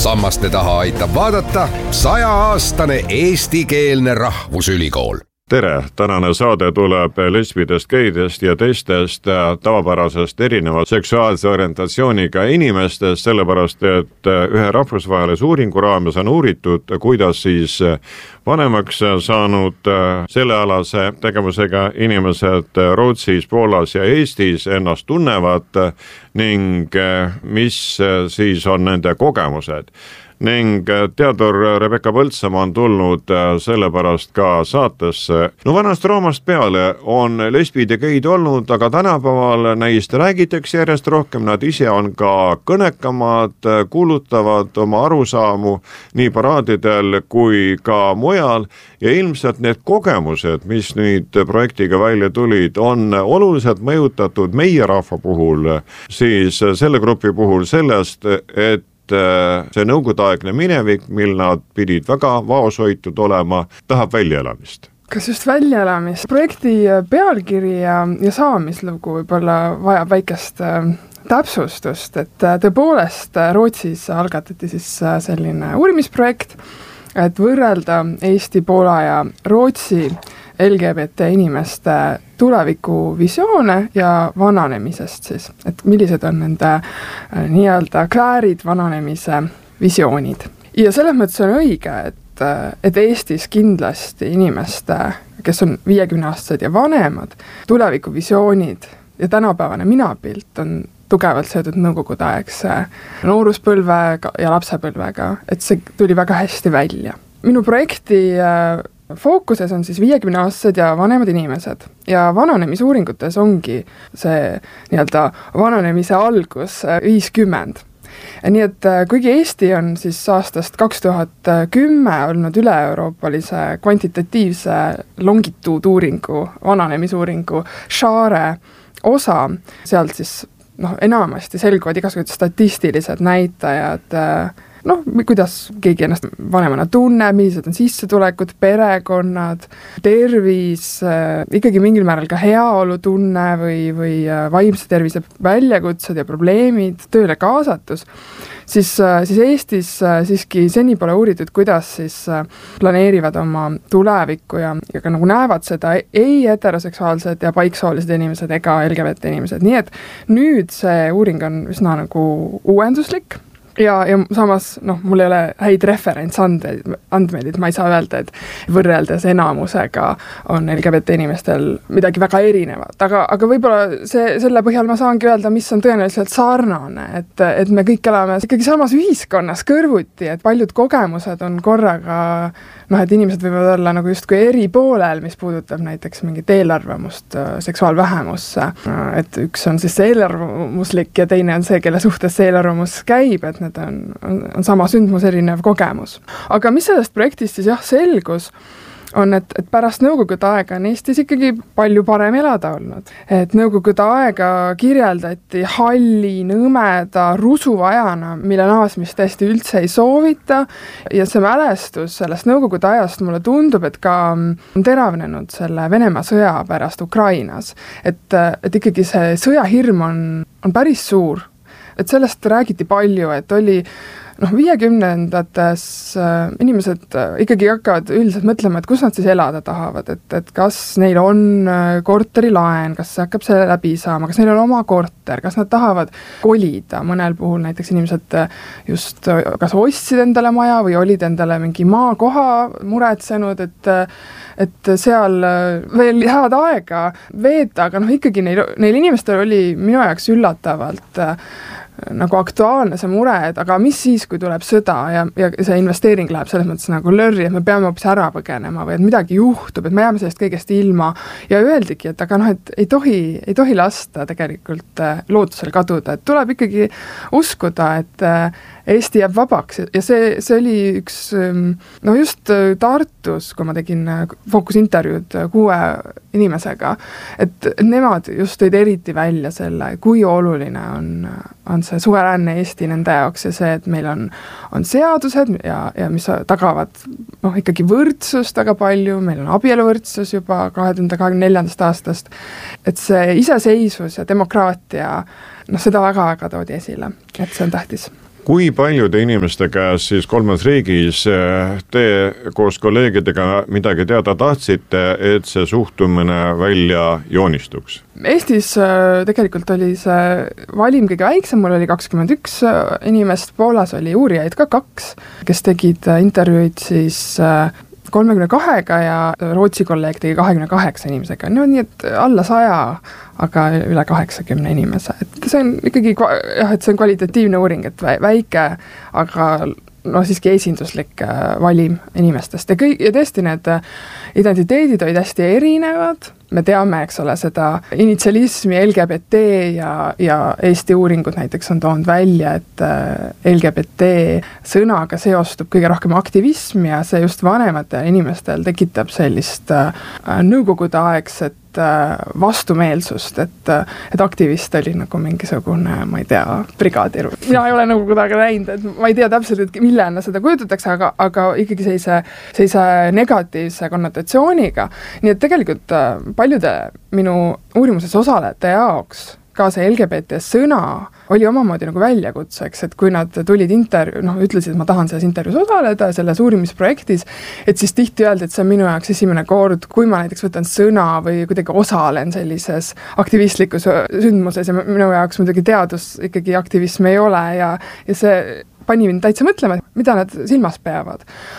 Sammaste taha aitab vaadata 100-aastane eestikeelne rahvusülikool. Tere! Tänane saade tuleb lesbidest, geidest ja teistest tavapärasest erineva seksuaalse orientatsiooniga inimestest, sellepärast et ühe rahvusvahelise uuringu raames on uuritud, kuidas siis vanemaks saanud sellealase tegevusega inimesed Rootsis, Poolas ja Eestis ennast tunnevad ning mis siis on nende kogemused. Ning teadur Rebecca Põltsamaa on tulnud sellepärast ka saatesse. No vanast Roomast peale on lesbid ja geid olnud, aga tänapäeval neist räägitakse järjest rohkem, nad ise on ka kõnekamad, kuulutavad oma arusaamu nii paraadidel kui ka mujal ja ilmselt need kogemused, mis nüüd projektiga välja tulid, on oluliselt mõjutatud meie rahva puhul, siis selle grupi puhul sellest, et see nõukogudeaegne minevik, mil nad pidid väga vaoshoitud olema, tahab väljaelamist. Kas just väljaelamist? Projekti pealkiri ja saamislugu võib-olla vajab väikest täpsustust, et tõepoolest Rootsis algatati siis selline uurimisprojekt, et võrrelda Eesti, Poola ja Rootsi LGBT inimeste tulevikuvisioone ja vananemisest siis, et millised on nende nii-öelda kväärid vananemise visioonid. Ja selles mõttes on õige, et Eestis kindlasti inimeste, kes on 50-aastased ja vanemad, tulevikuvisioonid ja tänapäevane minapilt on tugevalt seotud nõukogudeaegse nooruspõlvega ja lapsepõlvega, et see tuli väga hästi välja. Minu projekti fookuses on siis 50-aastased ja vanemad inimesed ja vananemisuuringutes ongi see nii-öelda vananemise algus 50. Nii et kuigi Eesti on siis aastast 2010 olnud üle-euroopalise kvantitatiivse longituuduuringu, vananemisuuringu Share osa, sealt siis enamasti selguvad igasugused statistilised näitajad, kuidas keegi ennast vanemana tunneb, millised on sissetulekud, perekonnad, tervis, ikkagi mingil määral ka heaolutunne või vaimse tervise väljakutsed ja probleemid, tööle kaasatus, siis Eestis siiski seni pole uuritud, kuidas siis planeerivad oma tulevikku ja ka nagu näevad seda ei heteroseksuaalsed ja paiksoolised inimesed ega LGBT inimesed. Nii et nüüd see uuring on üsna nagu uuenduslik. Ja samas, mul ei ole häid referentsandmeid, et ma ei saa öelda, et võrreldes enamusega on LGBT inimestel midagi väga erinevat, aga võib-olla selle põhjal ma saangi öelda, mis on tõenäoliselt sarnane, et me kõik elame ikkagi samas ühiskonnas kõrvuti, et paljud kogemused on korraga, et inimesed võivad olla nagu justkui eri poolel, mis puudutab näiteks mingit eelarvamust seksuaalvähemusse, et üks on siis see eelarvamuslik ja teine on see, kelle suhtes see eelarvamus käib, et need on sama sündmus, erinev kogemus. Aga mis sellest projektist siis selgus, on, et pärast nõukogude aega on Eestis ikkagi palju parem elada olnud. Et nõukogude aega kirjeldati halli, nõmeda, rusuva ajana, mille naasmist täiesti üldse ei soovita ja see mälestus sellest nõukogude ajast mulle tundub, et ka on teravnenud selle Venemaa sõja pärast Ukrainas. Et ikkagi see sõjahirm on päris suur. Et sellest räägiti palju, et oli 50-ndates inimesed ikkagi hakkavad üldiselt mõtlema, et kus nad siis elada tahavad, et kas neil on korterilaen, kas see hakkab selle läbi saama, kas neil on oma korter, kas nad tahavad kolida, mõnel puhul näiteks inimesed just kas ostsid endale maja või olid endale mingi maakoha muretsenud, et seal veel head aega veeta, aga ikkagi neil inimestel oli minu jaoks üllatavalt nagu aktuaalne see mure, et aga mis siis, kui tuleb sõda ja see investeering läheb selles mõttes nagu lörri, et me peame hoopis ära põgenema või et midagi juhtub, et me jääme sellest kõigest ilma ja öeldigi, et aga et ei tohi lasta tegelikult lootusel kaduda, et tuleb ikkagi uskuda, et Eesti jääb vabaks ja see oli üks, just Tartus, kui ma tegin fookusintervjuud 6 inimesega, et nemad just tõid eriti välja selle, kui oluline on see suveräänne Eesti nende jaoks ja see, et meil on seadused ja mis tagavad ikkagi võrdsust väga palju, meil on abieluvõrdsus juba 2024. aastast, et see iseseisvus ja demokraatia, seda väga-väga toodi esile, et see on tähtis. kui paljude inimeste käes siis 3. riigis te koos kolleegidega midagi teada tahtsite, et see suhtumine välja joonistuks? Eestis tegelikult oli see valim kõige väiksem, mul oli 21 inimest, Poolas oli uurijaid ka 2, kes tegid intervjuud siis 32-ga ja Rootsi kolleeg tegi 28 inimesega, no nii et alla 100, aga üle 80 inimese, et see on ikkagi jah, et see on kvalitatiivne uuring, et väike, aga no siiski esinduslik valim inimestest ja tõesti need identiteedid olid hästi erinevad, me teame, eks ole, seda initsialismi LGBT ja Eesti uuringud näiteks on toonud välja, et LGBT sõnaga seostub kõige rohkem aktivism ja see just vanematel inimestel tekitab sellist nõukogudeaegset vastumeelsust, et aktivist oli nagu mingisugune, ma ei tea, brigaadir. Mina ei ole nõukogude näinud, et ma ei tea täpselt, et millena seda kujutatakse, aga ikkagi sellise negatiivse konnotatsiooniga. Nii et tegelikult paljude minu uurimuses osalejate jaoks ka see LGBT sõna oli omamoodi nagu väljakutseks, et kui nad tulid ütlesid, et ma tahan selles intervjuus osaleda, selles uurimisprojektis, et siis tihti öeldi, et see on minu jaoks esimene kord, kui ma näiteks võtan sõna või kuidagi osalen sellises aktivistlikus sündmuses ja minu jaoks muidugi teadus ikkagi aktivism ei ole ja see pani mind täitsa mõtlema, mida nad silmas peavad.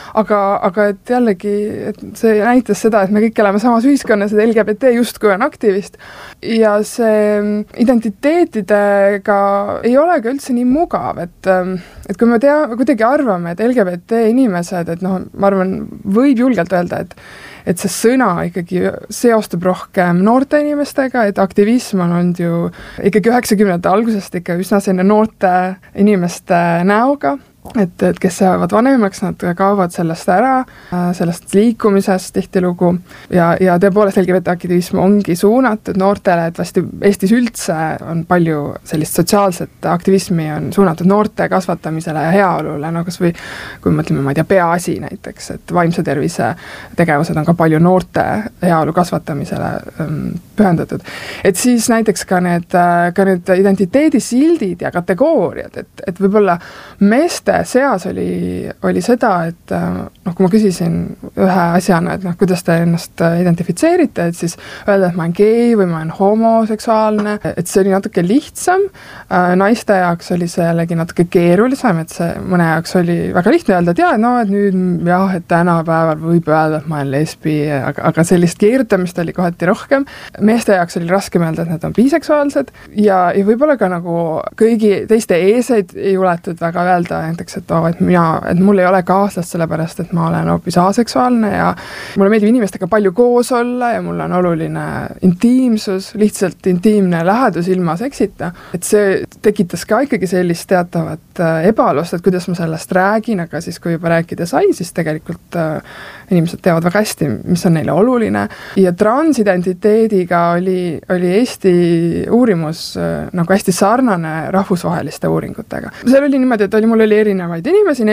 Aga et jällegi, et see näitas seda, et me kõik elame samas ühiskonnas, et LGBT justkui on aktivist ja see identiteetidega ei ole ka üldse nii mugav, et kui me kuidagi arvame, et LGBT inimesed, et ma arvan, võib julgelt öelda, et see sõna ikkagi seostub rohkem noorte inimestega, et aktivism on olnud ju ikkagi 90-ndate algusest ikka üsna selline noorte inimeste näoga, et kes saavad vanemaks, nad kaovad sellest ära, sellest liikumisest tihtilugu ja tõepoolest LGBT aktivism ongi suunatud noortele, et vasti Eestis üldse on palju sellist sotsiaalset aktivismi on suunatud noorte kasvatamisele ja heaolule, kas või kui mõtleme, ma ei tea, Peaasi näiteks, et vaimse tervise tegevused on ka palju noorte heaolu kasvatamisele pühendatud. Et siis näiteks ka need identiteedisildid ja kategooriad, et võib-olla meeste seas oli seda, et kui ma küsisin ühe asjana, et kuidas te ennast identifitseerite, et siis öelda, et ma olen gei või ma olen homoseksuaalne, et see oli natuke lihtsam, naiste jaoks oli see jällegi natuke keerulisem, et see mõne jaoks oli väga lihtne öelda, et nüüd jah, et tänapäeval võib öelda, et ma olen lesbi, aga sellist keerutamist oli kohati rohkem. Meeste jaoks oli raskem öelda, et nad on biseksuaalsed ja võib-olla ka nagu kõigi teiste eeseid ei juletud väga öelda, et mul ei ole kaaslast sellepärast, et ma olen hoopis aseksuaalne ja mulle meeldib inimestega palju koos olla ja mul on oluline intiimsus, lihtsalt intiimne lähedus ilma seksita. Et see tekitas ka ikkagi sellist teatavat ebalust, et kuidas ma sellest räägin, aga siis kui juba rääkida sai, siis tegelikult inimesed teavad väga hästi, mis on neile oluline. Ja transidentiteediga oli Eesti uurimus nagu hästi sarnane rahvusvaheliste uuringutega. Seal oli niimoodi, et mul oli erinevaid inimesi,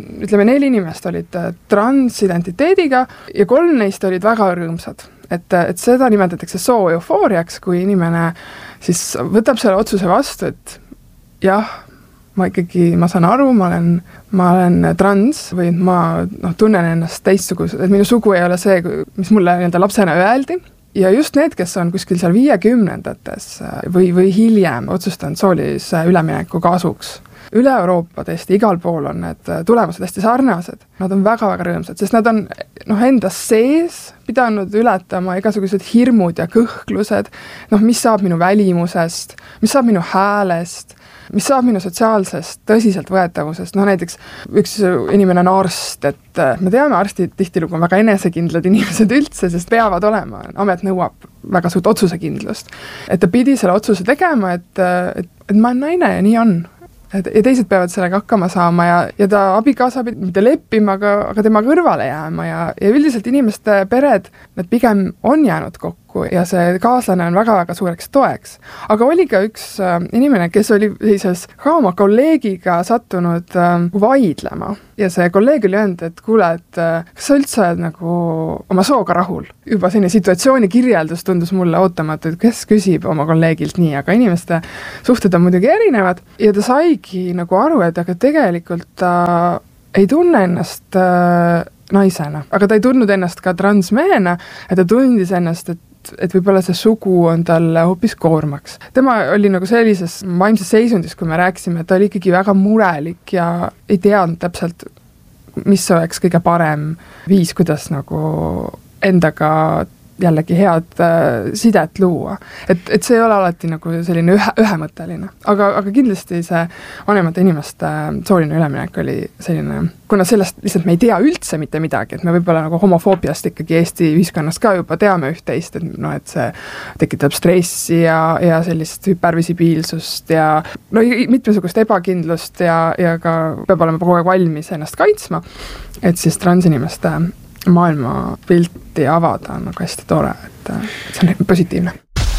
4 inimest olid transidentiteediga ja 3 neist olid väga rõõmsad. Et seda nimetatakse soo-eufooriaks, kui inimene siis võtab selle otsuse vastu, et jah, ma saan aru, ma olen trans või ma tunnen ennast teistsuguse, et minu sugu ei ole see, mis mulle lapsena öeldi. Ja just need, kes on kuskil seal 50-ndates või hiljem otsustanud soolise ülemineku kasuks. Üle Euroopa tõesti, igal pool on need tulemused hästi sarnased. Nad on väga-väga rõõmsad, sest nad on endas sees pidanud ületama igasugused hirmud ja kõhklused, mis saab minu välimusest, mis saab minu häälest, mis saab minu sotsiaalsest tõsiseltvõetavusest. Näiteks üks inimene on arst, et me teame, arstid tihtilugu on väga enesekindlad inimesed üldse, sest peavad olema, amet nõuab väga suurt otsusekindlust. Et ta pidi selle otsuse tegema, et ma olen naine ja nii on. Ja teised peavad sellega hakkama saama ja ta abikaasa pidi mitte leppima, aga tema kõrvale jääma ja üldiselt inimeste pered, need pigem on jäänud kokku. kokku ja see kaaslane on väga-väga suureks toeks. Aga oli ka üks inimene, kes oli sellises ka oma kolleegiga sattunud vaidlema ja see kolleeg oli öelnud, et kuule, et kas sa üldse oled nagu oma sooga rahul? Juba selline situatsiooni kirjeldus tundus mulle ootamatu, et kes küsib oma kolleegilt nii, aga inimeste suhted on muidugi erinevad ja ta saigi nagu aru, et aga tegelikult ta ei tunne ennast naisena, aga ta ei tundnud ennast ka transmehena ja ta tundis ennast, et võib-olla see sugu on talle hoopis koormaks. Tema oli nagu sellises vaimses seisundis, kui me rääkisime, et ta oli ikkagi väga murelik ja ei teadnud täpselt, mis oleks kõige parem viis, kuidas nagu endaga jällegi head sidet luua. Et see ei ole alati nagu selline ühemõtteline. Aga kindlasti see vanemate inimeste sooline üleminek oli selline, kuna sellest lihtsalt me ei tea üldse mitte midagi, et me võib-olla nagu homofoobiast ikkagi Eesti ühiskonnas ka juba teame üht-teist, et see tekitab stressi ja sellist hüpervisibiilsust ja mitmesugust ebakindlust ja ka peab olema kogu aeg valmis ennast kaitsma, et siis transinimeste maailma pilti avada on nagu hästi tore, et see on positiivne.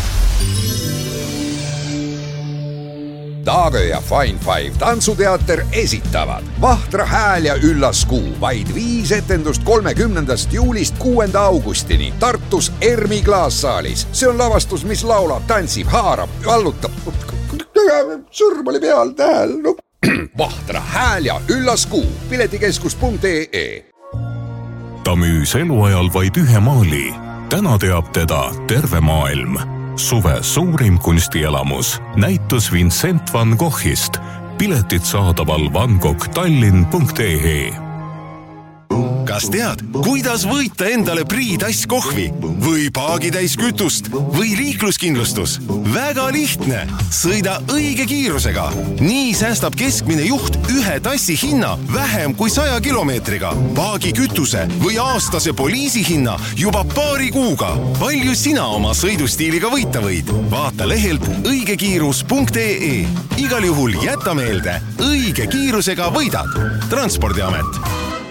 Taagö ja Fine Five tantsuteater esitavad Vahtra hääl ja üllas kuu, vaid 5 etendust 30. juulist 6. augustini Tartus Ermi klaassaalis. See on lavastus, mis laulab, tantsib, haarab, vallutab. Sõrm oli peal tähel. No. Vahtra hääl ja üllas kuu, piletikeskus.ee. Ta müüs eluajal vaid 1 maali. Täna teab teda terve maailm. Suve suurim kunstielamus. Näitus Vincent van Goghist. Piletid saadaval vangoghtallinn.ee. Kas tead, kuidas võita endale Priitass kohvi või paagitäis kütust või liikluskindlustus? Väga lihtne! Sõida õige kiirusega. Nii säästab keskmine juht 1 tassi hinna vähem kui 100 kilomeetriga. Paagi kütuse või aastase poliisi hinna juba paari kuuga. Palju sina oma sõidustiiliga võita võid? Vaata lehelt õigekiirus.ee. Igal juhul jäta meelde, õige kiirusega võidad. Transpordiamet.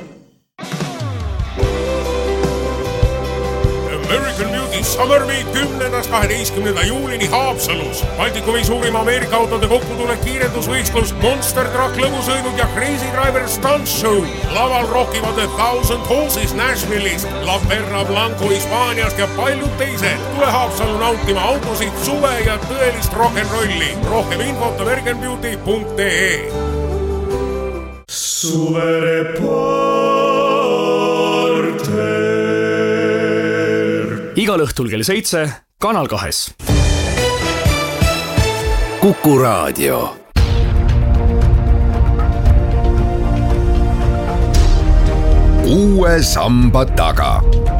American Beauty Summer Week 10.–12. juulini Haapsalus. Baltikumi suurima Ameerika autode kokkutulek kiirendusvõistlus, Monster Truck lõbusõidud ja Crazy Driver Stunt Show. Laval rockivad The 1000 Horses Nashville'ist, La Perra Blanco Hispaaniast ja paljud teised. Tule Haapsalu nautima autosid, suve ja tõelist rock'n'rolli. Rohkem infot americanbeauty.ee. Igal õhtul kell 7, Kanal 2. Kuku Raadio. Uue samba taga.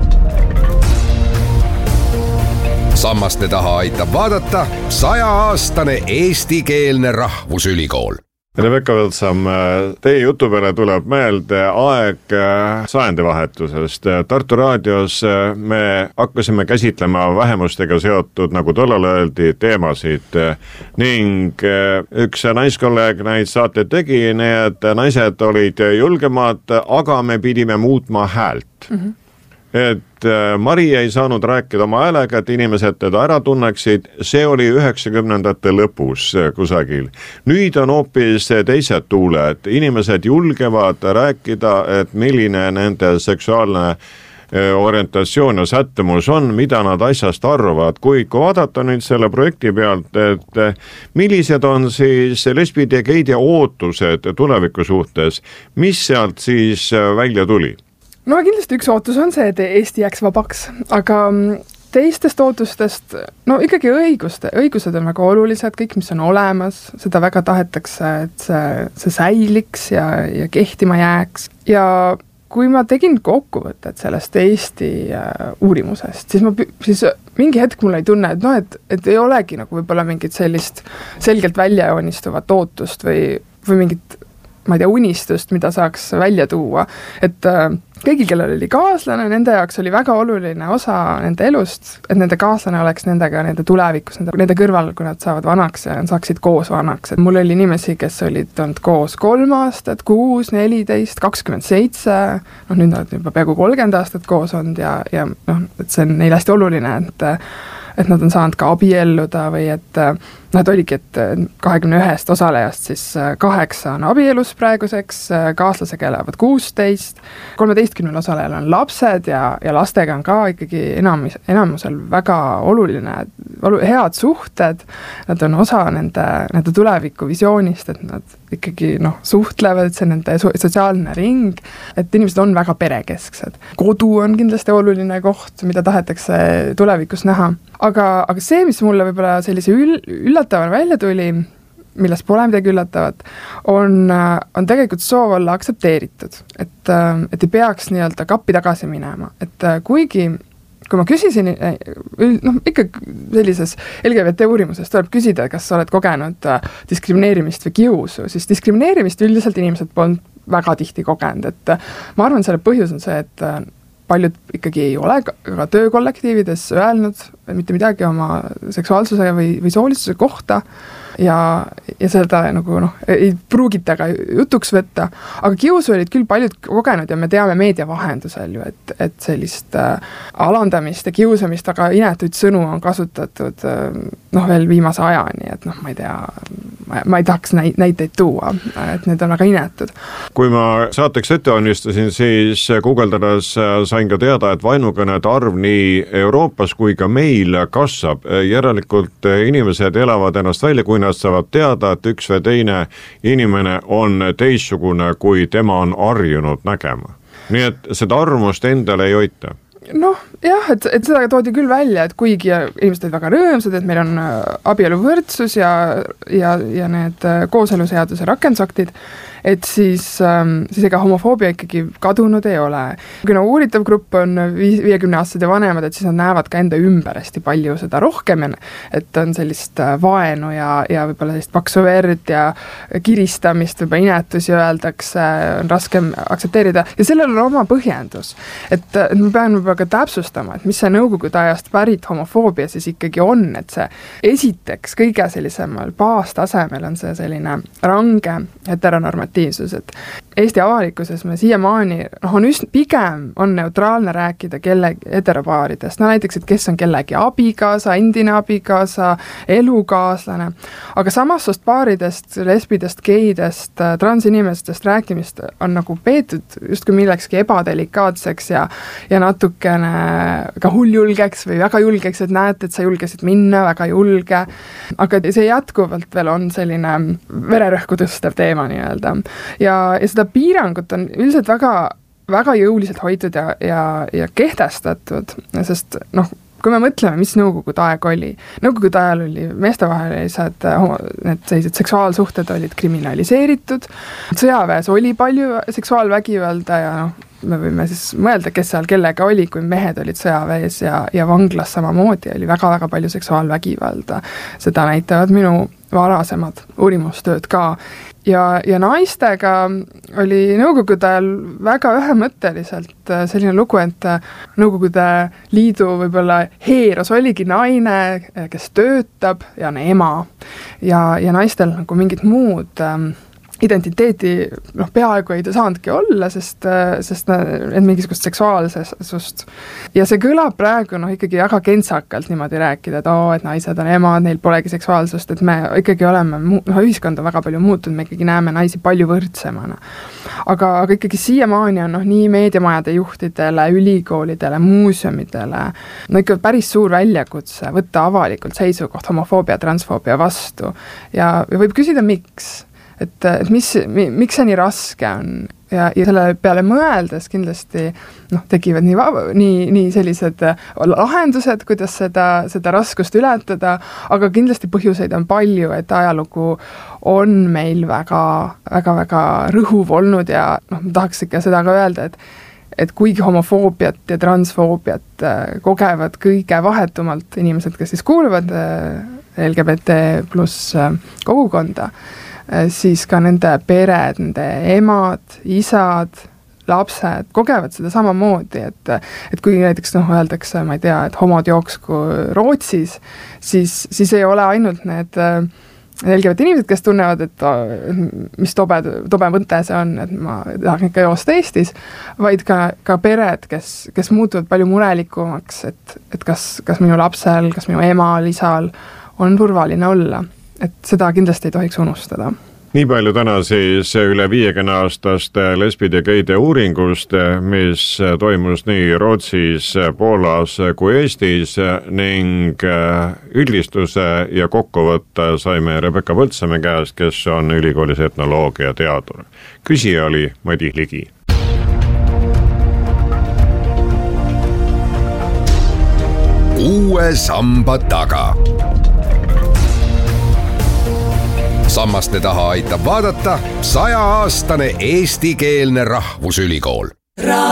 Sammaste taha aitab vaadata 100-aastane eestikeelne rahvusülikool. Rebecca Veltsam, teie jutu peale tuleb meelde aeg sajandivahetusest. Tartu raadios me hakkasime käsitlema vähemustega seotud, nagu tollal öeldi, teemasid ning üks naiskolleeg neid saate tegi, need naised olid julgemad, aga me pidime muutma häält. Et Mari ei saanud rääkida oma häälega, et inimesed teda ära tunneksid, see oli 90ndate lõpus kusagil. Nüüd on hoopis teised tuuled, inimesed julgevad rääkida, et milline nende seksuaalne orientatsioon ja sättumus on, mida nad asjast arvavad, kuid kui vaadata nüüd selle projekti pealt, et millised on siis lesbide ja geide ootused tuleviku suhtes, mis sealt siis välja tuli? No kindlasti üks ootus on see, et Eesti jääks vabaks, aga teistest ootustest, no ikkagi õigused on väga olulised, kõik mis on olemas, seda väga tahetakse, et see säiliks ja kehtima jääks ja kui ma tegin kokkuvõtet sellest Eesti uurimusest, siis mingi hetk mul ei tunne, et ei olegi nagu võib-olla mingit sellist selgelt väljajoonistuvat ootust või mingit, ma ei tea, unistust, mida saaks välja tuua. Et kõigil, kellel oli kaaslane, nende jaoks oli väga oluline osa nende elust, et nende kaaslane oleks nendega nende tulevikus, nende kõrval, kui nad saavad vanaks ja saaksid koos vanaks. Et mul oli inimesi, kes olid olnud koos 3 aastat, 6, 14, 27, nüüd nad juba peaaegu 30 aastat koos olnud ja et see on neile hästi oluline, et nad on saanud ka abielluda või et nad oligi, et 21 osalejast siis 8 on abielus praeguseks, kaaslasega elavad 16, 13 osalejal on lapsed ja lastega on ka ikkagi enamusel väga head suhted, nad on osa nende tuleviku visioonist, et nad ikkagi suhtlevad, et see on nende sotsiaalne ring, et inimesed on väga perekesksed. Kodu on kindlasti oluline koht, mida tahetakse tulevikus näha, aga see, mis mulle võib-olla sellise üllatavana välja tuli, milles pole midagi üllatavat, on tegelikult soov olla aktsepteeritud, et ei peaks nii-öelda kappi tagasi minema, et kuigi kui ma küsisin, ikka sellises LGBT uurimuses tuleb küsida, kas sa oled kogenud diskrimineerimist või kiusu, siis diskrimineerimist üldiselt inimesed polnud väga tihti kogenud, et ma arvan, selle põhjus on see, et paljud ikkagi ei ole ka töökollektiivides öelnud mitte midagi oma seksuaalsuse või soolisuse kohta ja seda ei pruugita ka jutuks võtta, aga kiusu olid küll paljud kogenud ja me teame meedia vahendusel ju, et sellist alandamist ja kiusamist, aga inetuid sõnu on kasutatud veel viimase ajani, et ma ei tea, ma ei tahaks näiteid tuua, et need on väga inetud. Kui ma saateks ette valmistasin, siis guugeldades sain ka teada, et vaenukõnede arv nii Euroopas kui ka meil kasvab. Järelikult inimesed elavad ennast välja, kui nad saavad teada, et üks või teine inimene on teistsugune, kui tema on harjunud nägema. Nii et seda arvamust endale ei hoita. Jah, et seda toodi küll välja, et kuigi inimesed olid väga rõõmsad, et meil on abieluvõrdsus ja need kooseluseaduse rakendusaktid, et siis ega homofoobia ikkagi kadunud ei ole. Kui uuritav grupp on 50-aastased ja vanemad, et siis nad näevad ka enda ümber hästi palju seda rohkem, et on sellist vaenu ja võib-olla sellist paksu verd ja kiristamist, võib-olla inetusi öeldakse, on raskem aktsepteerida ja sellel on oma põhjendus. Et me peame ka täpsustama, et mis see nõukogude ajast pärit homofoobia siis ikkagi on, et see esiteks kõige sellisemal baastasemel on see selline range heteronormatiivsus, et Eesti avalikkuses me siiamaani pigem on neutraalne rääkida heteropaaridest, näiteks, et kes on kellegi abikaasa, endine abikaasa, elukaaslane, aga samassoost paaridest, lesbidest, geidest, transinimestest rääkimist on peetud justkui millekski ebadelikaatseks ja natukene ka hulljulgeks või väga julgeks, et näete, et sa julgesid minna, väga julge, aga see jätkuvalt veel on selline vererõhku tõstev teema nii-öelda ja seda piirangut on üldiselt väga, väga jõuliselt hoitud ja kehtestatud, sest kui me mõtleme, mis nõukogude aeg oli, nõukogude ajal oli meestevahelised need sellised seksuaalsuhted olid kriminaliseeritud, sõjaväes oli palju seksuaalvägivalda ja me võime siis mõelda, kes seal kellega oli, kui mehed olid sõjaväes ja vanglas samamoodi oli väga-väga palju seksuaalvägivalda. Seda näitavad minu varasemad uurimustööd ka. Ja naistega oli nõukogude ajal väga ühemõtteliselt selline lugu, et Nõukogude Liidu võib-olla heeros oligi naine, kes töötab ja on ema ja naistel mingid muud identiteeti peaaegu ei saanudki olla, sest mingisugust seksuaalsust. Ja see kõlab praegu ikkagi väga kentsakalt niimoodi rääkida, et naised on emad, neil polegi seksuaalsust, et me ikkagi oleme, ühiskond on väga palju muutunud, me ikkagi näeme naisi palju võrdsemana. Aga ikkagi siiamaani on nii meediamajade juhtidele, ülikoolidele, muuseumidele ikka päris suur väljakutse võtta avalikult seisukoht homofoobia, transfoobia vastu ja võib küsida, miks? Et miks see nii raske on ja selle peale mõeldes kindlasti tekivad nii sellised lahendused, kuidas seda raskust ületada, aga kindlasti põhjuseid on palju, et ajalugu on meil väga rõhuv olnud ja tahaks ikka seda ka öelda, et kuigi homofoobiat ja transfoobiat kogevad kõige vahetumalt inimesed, kes siis kuuluvad LGBT pluss kogukonda, siis ka nende pered, nende emad, isad, lapsed kogevad seda samamoodi, et kui näiteks öeldakse, ma ei tea, et homod jooksku Rootsis, siis ei ole ainult need LGBT inimesed, kes tunnevad, et mis tobe mõte see on, et ma tahan ikka joosta Eestis, vaid ka pered, kes muutuvad palju murelikumaks, et kas minu lapsel, kas minu emal, isal on turvaline olla. Et seda kindlasti ei tohiks unustada. Nii palju täna siis üle 50-aastaste lesbide geide uuringust, mis toimus nii Rootsis, Poolas kui Eestis ning üldistuse ja kokkuvõtte saime Rebecca Põldsamäe käest, kes on ülikoolis etnoloogia teadur. Küsija oli Madi Ligi. Uue samba taga. Sammaste taha aitab vaadata 100-aastane eestikeelne rahvusülikool.